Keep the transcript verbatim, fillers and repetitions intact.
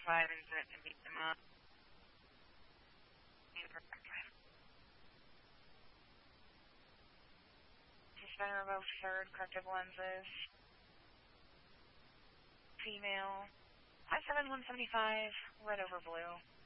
five and Zit to beat them up. Suspender both third, corrective lenses. Female. five seven one seventy-five, red over blue.